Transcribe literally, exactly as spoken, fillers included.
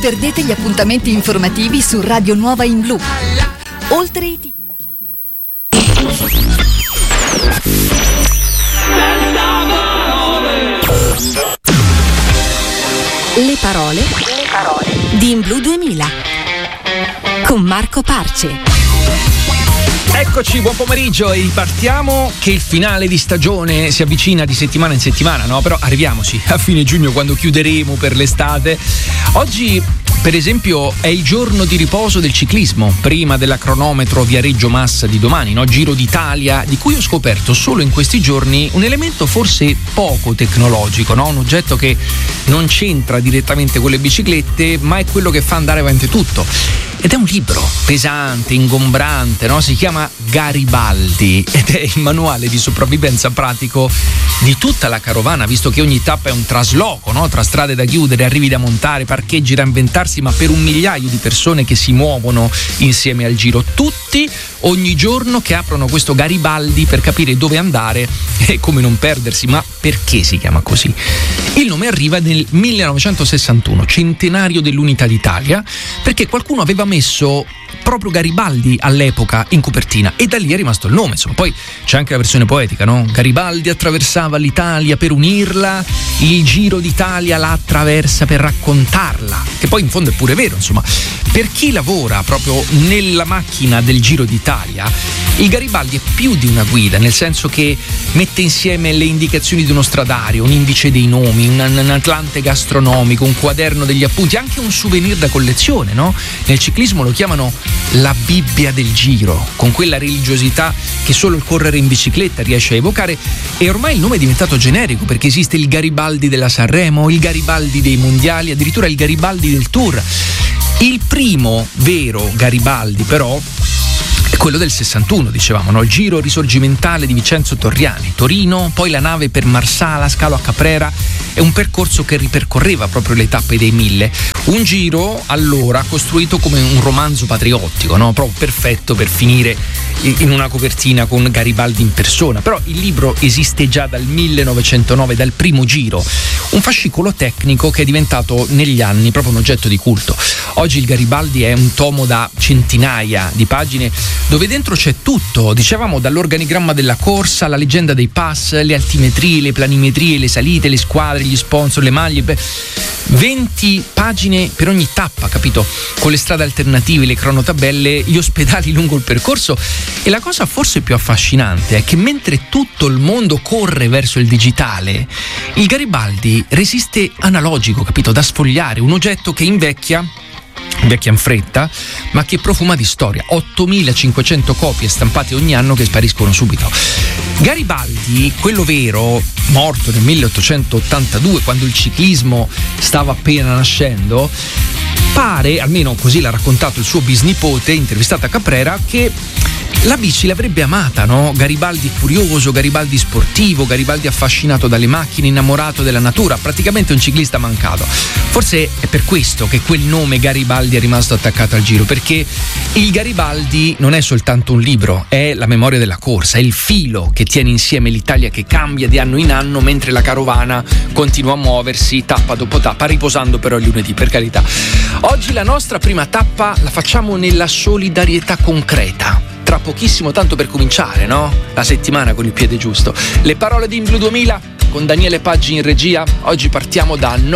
perdete gli appuntamenti informativi su Radio Nuova in Blu. Oltre i t- Le parole, le parole di In Blu duemila con Marco Parce. Eccoci, buon pomeriggio e partiamo che il finale di stagione si avvicina di settimana in settimana, no? Però arriviamoci a fine giugno quando chiuderemo per l'estate. Oggi, per esempio, è il giorno di riposo del ciclismo, prima della cronometro Viareggio Massa di domani, no? Giro d'Italia, di cui ho scoperto solo in questi giorni un elemento forse poco tecnologico, no? Un oggetto che non c'entra direttamente con le biciclette, ma è quello che fa andare avanti tutto. Ed è un libro pesante, ingombrante, no? Si chiama Garibaldi ed è il manuale di sopravvivenza pratico di tutta la carovana, visto che ogni tappa è un trasloco, no? Tra strade da chiudere, arrivi da montare, parcheggi da inventarsi, ma per un migliaio di persone che si muovono insieme al giro, tutti ogni giorno che aprono questo Garibaldi per capire dove andare e come non perdersi. Ma perché si chiama così? Il nome arriva nel millenovecentosessantuno, centenario dell'Unità d'Italia, perché qualcuno aveva messo proprio Garibaldi all'epoca in copertina e da lì è rimasto il nome. Insomma, poi c'è anche la versione poetica, no? Garibaldi attraversava l'Italia per unirla, il Giro d'Italia la attraversa per raccontarla, che poi in fondo è pure vero. Insomma, per chi lavora proprio nella macchina del Giro d'Italia, il Garibaldi è più di una guida, nel senso che mette insieme le indicazioni di uno stradario, un indice dei nomi, un, un atlante gastronomico, un quaderno degli appunti, anche un souvenir da collezione, no? Nel ciclismo lo chiamano la Bibbia del Giro, con quella religiosità che solo il correre in bicicletta riesce a evocare, e ormai il nome è diventato generico perché esiste il Garibaldi della Sanremo, il Garibaldi dei mondiali, addirittura il Garibaldi del Tour. Il primo vero Garibaldi però è quello del sessantuno, dicevamo, no? Il giro risorgimentale di Vincenzo Torriani, Torino, poi la nave per Marsala, scalo a Caprera. È un percorso che ripercorreva proprio le tappe dei mille. Un giro allora costruito come un romanzo patriottico, no? Proprio perfetto per finire in una copertina con Garibaldi in persona. Però il libro esiste già dal millenovecentonove, dal primo giro, un fascicolo tecnico che è diventato negli anni proprio un oggetto di culto. Oggi il Garibaldi è un tomo da centinaia di pagine dove dentro c'è tutto, dicevamo, dall'organigramma della corsa alla leggenda dei pass, le altimetrie, le planimetrie, le salite, le squadre, gli sponsor, le maglie. Beh, venti pagine per ogni tappa, capito? Con le strade alternative, le cronotabelle, gli ospedali lungo il percorso. E la cosa forse più affascinante è che mentre tutto il mondo corre verso il digitale, il Garibaldi resiste analogico, capito? Da sfogliare, un oggetto che invecchia invecchia in fretta, ma che profuma di storia. ottomilacinquecento copie stampate ogni anno che spariscono subito. Garibaldi, quello vero, morto nel milleottocentottantadue, quando il ciclismo stava appena nascendo, pare, almeno così l'ha raccontato il suo bisnipote intervistato a Caprera, che la bici l'avrebbe amata, no? Garibaldi curioso, Garibaldi sportivo, Garibaldi affascinato dalle macchine, innamorato della natura, praticamente un ciclista mancato. Forse è per questo che quel nome Garibaldi è rimasto attaccato al giro, perché il Garibaldi non è soltanto un libro, è la memoria della corsa, è il filo che tiene insieme l'Italia che cambia di anno in anno mentre la carovana continua a muoversi tappa dopo tappa, riposando però il lunedì, per carità. Oggi la nostra prima tappa la facciamo nella solidarietà concreta. Tra pochissimo, tanto per cominciare, no? La settimana con il piede giusto. Le parole di In Blu duemila con Daniele Paggi in regia. Oggi partiamo da